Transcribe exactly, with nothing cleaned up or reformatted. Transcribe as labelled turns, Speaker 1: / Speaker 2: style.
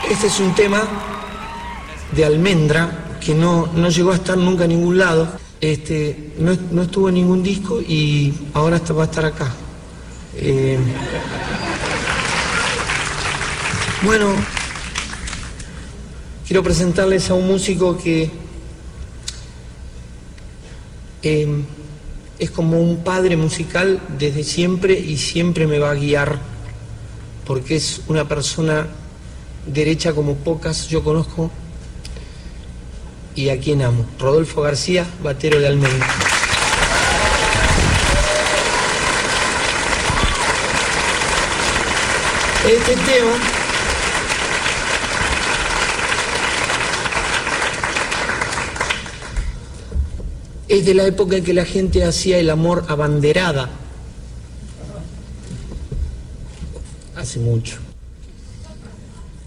Speaker 1: Este es un tema de Almendra que no, no llegó a estar nunca en ningún lado. Este, no, no estuvo en ningún disco y ahora está, va a estar acá. Eh, bueno, quiero presentarles a un músico que eh, es como un padre musical desde siempre y siempre me va a guiar, porque es una persona derecha como pocas yo conozco y a quien amo. Rodolfo García, batero de Almendra. Este tema es de la época en que la gente hacía el amor abanderada. Hace mucho.